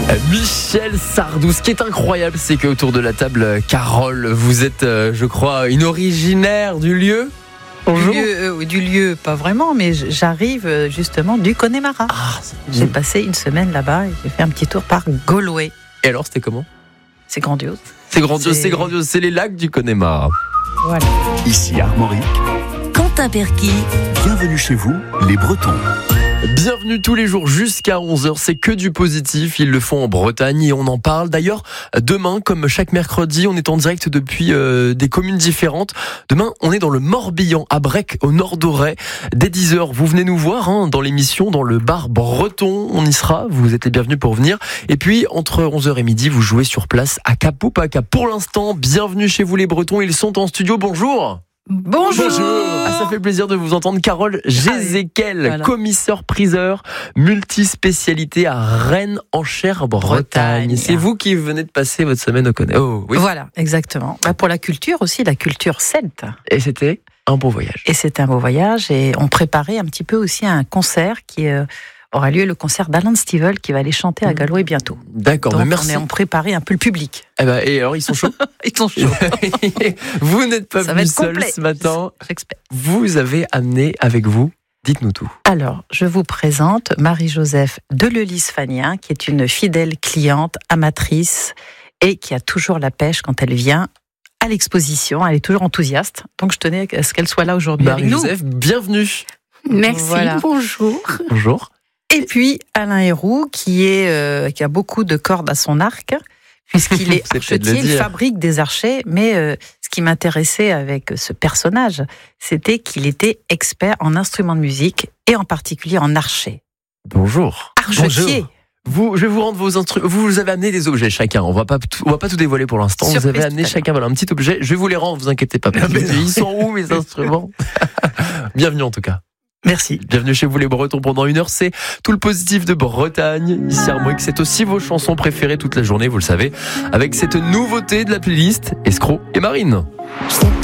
Michel Sardou. Ce qui est incroyable, c'est qu'autour de la table, Carole, vous êtes, je crois, une originaire du lieu. Bonjour. Du lieu, pas vraiment, mais j'arrive justement du Connemara. J'ai passé une semaine là-bas et j'ai fait un petit tour par Galway. Et alors, c'était comment ? C'est grandiose. C'est grandiose. C'est les lacs du Connemara. Voilà. Ici Armorique. Quentin Perky. Bienvenue chez vous, les Bretons. Bienvenue tous les jours jusqu'à 11h, c'est que du positif, ils le font en Bretagne et on en parle. D'ailleurs, demain, comme chaque mercredi, on est en direct depuis des communes différentes. Demain, on est dans le Morbihan, à Brec, au nord d'Auray. Dès 10h, vous venez nous voir dans l'émission, dans le bar breton, on y sera, vous êtes les bienvenus pour venir. Et puis, entre 11h et midi, vous jouez sur place à Cap ou pas Cap. Pour l'instant, bienvenue chez vous les Bretons, ils sont en studio, bonjour. Bonjour. Ça fait plaisir de vous entendre. Carole Gézéquel, voilà. Commissaire-priseur, multispécialité à Rennes en Bretagne. C'est vous qui venez de passer votre semaine au Connemara. Oh, oui. Voilà, exactement. Pour la culture aussi, la culture celte. Et c'était un beau voyage. Et c'était un beau voyage et on préparait un petit peu aussi un concert qui aura lieu, le concert d'Alan Stivell qui va aller chanter à Galway bientôt. D'accord, Donc mais merci. on préparait un peu le public. Et alors, ils sont chauds. Ils sont chauds. Vous n'êtes pas Ça va venu être seul complet. ce matin. J'espère. Vous avez amené avec vous, dites-nous tout. Alors, je vous présente Marie-Joseph Deleulis-Fanien, qui est une fidèle cliente, amatrice, et qui a toujours la pêche quand elle vient à l'exposition. Elle est toujours enthousiaste. Donc, je tenais à ce qu'elle soit là aujourd'hui avec nous. Marie-Joseph, bienvenue. Merci, Voilà. bonjour. Bonjour. Et puis, Alain Héroux, qui a beaucoup de cordes à son arc, puisqu'il est C'est peut-être le archetier, il dire. fabrique des archets, mais ce qui m'intéressait avec ce personnage, c'était qu'il était expert en instruments de musique, et en particulier en archet. Bonjour. Archetier. Je vais vous rendre vos instruments. Vous avez amené des objets chacun. On va pas tout dévoiler pour l'instant. Surprise, vous avez amené tout à chacun un petit objet. Je vais vous les rendre. Vous inquiétez pas. Ils sont où mes instruments ? Bienvenue en tout cas. Merci. Bienvenue chez vous les Bretons pendant 1 heure. C'est tout le positif de Bretagne. Ici Armorique, c'est aussi vos chansons préférées toute la journée, vous le savez, avec cette nouveauté de la playlist Escroc et Marine.